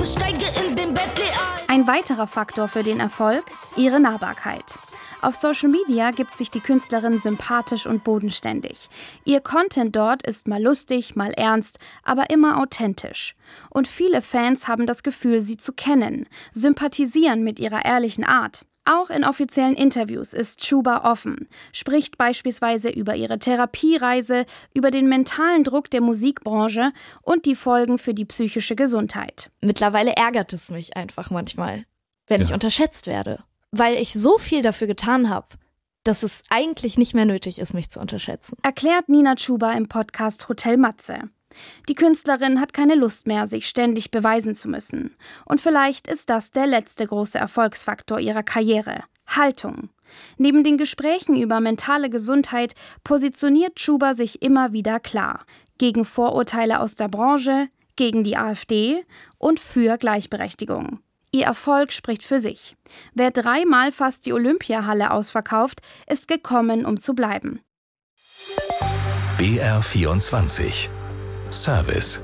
steige in den Bentley ein. Ein weiterer Faktor für den Erfolg: ihre Nahbarkeit. Auf Social Media gibt sich die Künstlerin sympathisch und bodenständig. Ihr Content dort ist mal lustig, mal ernst, aber immer authentisch. Und viele Fans haben das Gefühl, sie zu kennen, sympathisieren mit ihrer ehrlichen Art. Auch in offiziellen Interviews ist Chuba offen, spricht beispielsweise über ihre Therapiereise, über den mentalen Druck der Musikbranche und die Folgen für die psychische Gesundheit. Mittlerweile ärgert es mich einfach manchmal, wenn ich unterschätzt werde, weil ich so viel dafür getan habe, dass es eigentlich nicht mehr nötig ist, mich zu unterschätzen. Erklärt Nina Chuba im Podcast Hotel Matze. Die Künstlerin hat keine Lust mehr, sich ständig beweisen zu müssen. Und vielleicht ist das der letzte große Erfolgsfaktor ihrer Karriere: Haltung. Neben den Gesprächen über mentale Gesundheit positioniert Chuba sich immer wieder klar: gegen Vorurteile aus der Branche, gegen die AfD und für Gleichberechtigung. Ihr Erfolg spricht für sich. Wer 3-mal fast die Olympiahalle ausverkauft, ist gekommen, um zu bleiben. BR24 Service.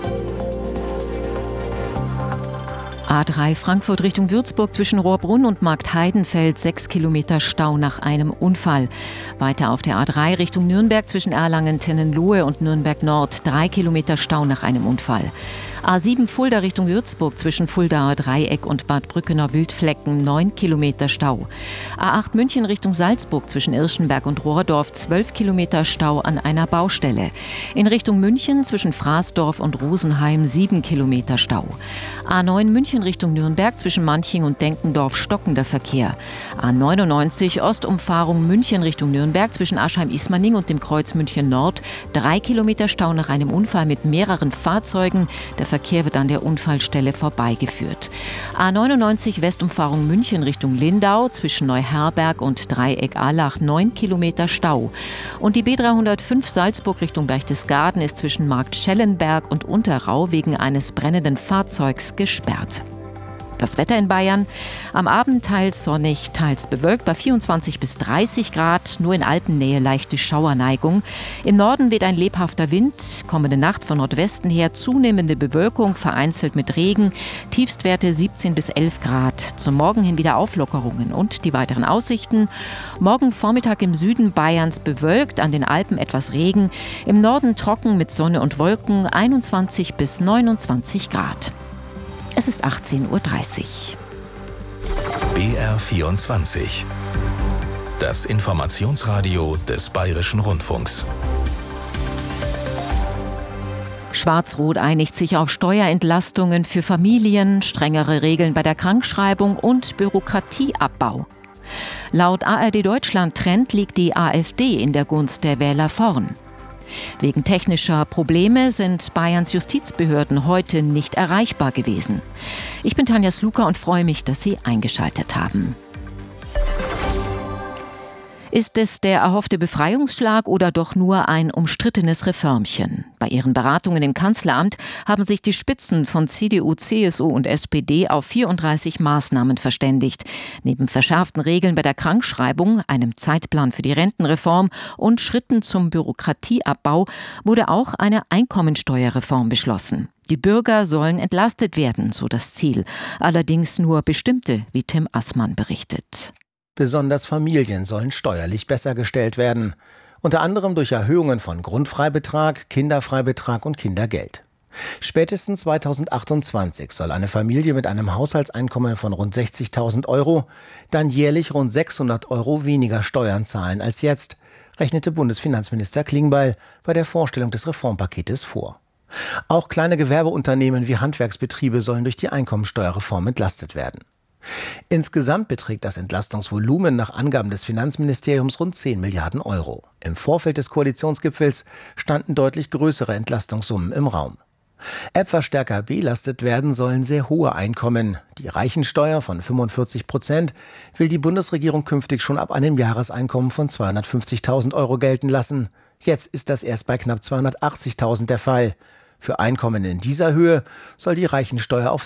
A3 Frankfurt Richtung Würzburg zwischen Rohrbrunn und Marktheidenfeld 6 Kilometer Stau nach einem Unfall. Weiter auf der A3 Richtung Nürnberg zwischen Erlangen-Tennenlohe und Nürnberg Nord 3 Kilometer Stau nach einem Unfall. A7 Fulda Richtung Würzburg zwischen Fuldaer Dreieck und Bad Brückener Wildflecken 9 Kilometer Stau. A8 München Richtung Salzburg zwischen Irschenberg und Rohrdorf 12 Kilometer Stau an einer Baustelle. In Richtung München zwischen Fraßdorf und Rosenheim 7 Kilometer Stau. A9 München Richtung Nürnberg zwischen Manching und Denkendorf stockender Verkehr. A99 Ostumfahrung München Richtung Nürnberg zwischen Aschheim-Ismaning und dem Kreuz München Nord 3 Kilometer Stau nach einem Unfall mit mehreren Fahrzeugen. Der Verkehr wird an der Unfallstelle vorbeigeführt. A99 Westumfahrung München Richtung Lindau zwischen Neuherberg und Dreieck-Allach 9 Kilometer Stau. Und die B305 Salzburg Richtung Berchtesgaden ist zwischen Marktschellenberg und Unterrau wegen eines brennenden Fahrzeugs gesperrt. Das Wetter in Bayern: am Abend teils sonnig, teils bewölkt bei 24 bis 30 Grad, nur in Alpennähe leichte Schauerneigung. Im Norden weht ein lebhafter Wind, kommende Nacht von Nordwesten her zunehmende Bewölkung, vereinzelt mit Regen, Tiefstwerte 17 bis 11 Grad. Zum Morgen hin wieder Auflockerungen und die weiteren Aussichten: morgen Vormittag im Süden Bayerns bewölkt, an den Alpen etwas Regen, im Norden trocken mit Sonne und Wolken, 21 bis 29 Grad. Es ist 18:30 Uhr. BR24 Das Informationsradio des Bayerischen Rundfunks. Schwarz-Rot einigt sich auf Steuerentlastungen für Familien, strengere Regeln bei der Krankschreibung und Bürokratieabbau. Laut ARD Deutschland Trend liegt die AfD in der Gunst der Wähler vorn. Wegen technischer Probleme sind Bayerns Justizbehörden heute nicht erreichbar gewesen. Ich bin Tanja Sluka und freue mich, dass Sie eingeschaltet haben. Ist es der erhoffte Befreiungsschlag oder doch nur ein umstrittenes Reformchen? Bei ihren Beratungen im Kanzleramt haben sich die Spitzen von CDU, CSU und SPD auf 34 Maßnahmen verständigt. Neben verschärften Regeln bei der Krankschreibung, einem Zeitplan für die Rentenreform und Schritten zum Bürokratieabbau wurde auch eine Einkommensteuerreform beschlossen. Die Bürger sollen entlastet werden, so das Ziel. Allerdings nur bestimmte, wie Tim Assmann berichtet. Besonders Familien sollen steuerlich besser gestellt werden. Unter anderem durch Erhöhungen von Grundfreibetrag, Kinderfreibetrag und Kindergeld. Spätestens 2028 soll eine Familie mit einem Haushaltseinkommen von rund 60.000 Euro dann jährlich rund 600 Euro weniger Steuern zahlen als jetzt, rechnete Bundesfinanzminister Klingbeil bei der Vorstellung des Reformpaketes vor. Auch kleine Gewerbeunternehmen wie Handwerksbetriebe sollen durch die Einkommensteuerreform entlastet werden. Insgesamt beträgt das Entlastungsvolumen nach Angaben des Finanzministeriums rund 10 Milliarden Euro. Im Vorfeld des Koalitionsgipfels standen deutlich größere Entlastungssummen im Raum. Etwas stärker belastet werden sollen sehr hohe Einkommen. Die Reichensteuer von 45% will die Bundesregierung künftig schon ab einem Jahreseinkommen von 250.000 Euro gelten lassen. Jetzt ist das erst bei knapp 280.000 der Fall. Für Einkommen in dieser Höhe soll die Reichensteuer auf